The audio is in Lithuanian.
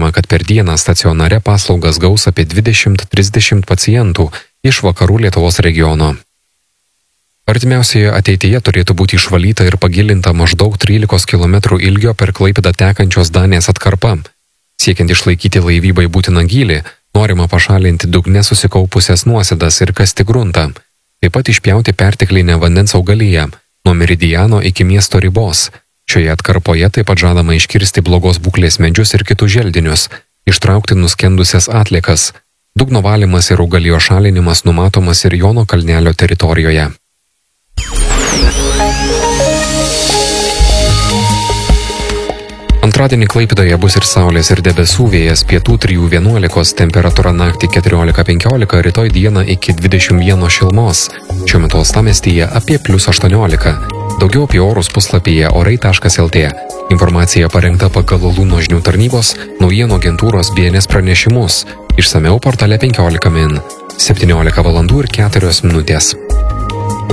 Skaičiuojama, kad per dieną stacionare paslaugas gaus apie 20-30 pacientų iš vakarų Lietuvos regiono. Artimiausioje ateityje turėtų būti išvalyta ir pagilinta maždaug 13 km ilgio per Klaipėdą tekančios Danės atkarpa. Siekiant išlaikyti laivybai būtiną gylį, norima pašalinti dugne susikaupusias nuosėdas ir kasti gruntą. Taip pat išpjauti perteklinę vandens augaliją nuo meridiano iki miesto ribos. Šioje atkarpoje taip pat žadama iškirsti blogos būklės medžius ir kitus želdinius, ištraukti nuskendusias atliekas. Dugno valymas ir augalijos šalinimas numatomas ir Jono kalnelio teritorijoje. Antradienį Klaipėdoje bus ir saulės ir debesų, vėjas pietų 3–11, temperatūra naktį 14–15, rytoj dieną iki 21 šilumos. Šiuo metu uostamiestyje apie +18. Daugiau apie orus puslapyje orai.lt. Informacija parengta pagal Lūno žinių tarnybos, naujienų agentūros BNS pranešimus. Išsamiau portale 15 min. 17:04.